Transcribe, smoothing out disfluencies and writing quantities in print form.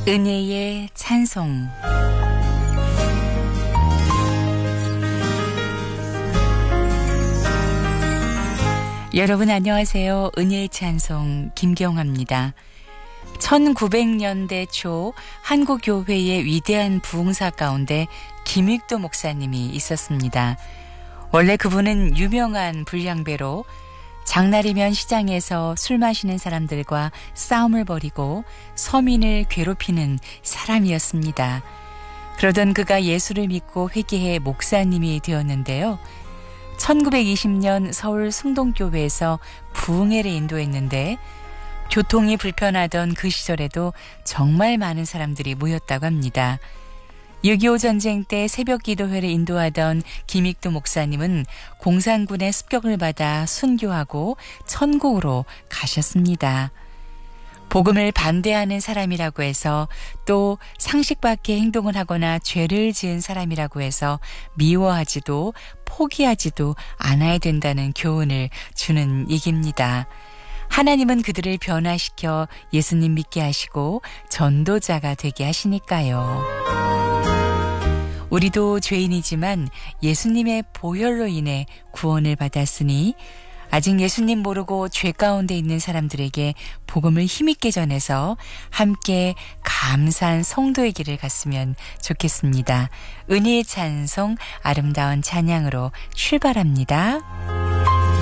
은혜의 찬송. 여러분 안녕하세요. 은혜의 찬송 김경화입니다. 1900년대 초 한국교회의 위대한 부흥사 가운데 김익도 목사님이 있었습니다. 원래 그분은 유명한 불량배로 장날이면 시장에서 술 마시는 사람들과 싸움을 벌이고 서민을 괴롭히는 사람이었습니다. 그러던 그가 예수를 믿고 회개해 목사님이 되었는데요. 1920년 서울 승동교회에서 부흥회를 인도했는데 교통이 불편하던 그 시절에도 정말 많은 사람들이 모였다고 합니다. 6.25 전쟁 때 새벽 기도회를 인도하던 김익도 목사님은 공산군의 습격을 받아 순교하고 천국으로 가셨습니다. 복음을 반대하는 사람이라고 해서 또 상식 밖의 행동을 하거나 죄를 지은 사람이라고 해서 미워하지도 포기하지도 않아야 된다는 교훈을 주는 얘기입니다. 하나님은 그들을 변화시켜 예수님 믿게 하시고 전도자가 되게 하시니까요. 우리도 죄인이지만 예수님의 보혈로 인해 구원을 받았으니 아직 예수님 모르고 죄 가운데 있는 사람들에게 복음을 힘있게 전해서 함께 감사한 성도의 길을 갔으면 좋겠습니다. 은혜의 찬송, 아름다운 찬양으로 출발합니다.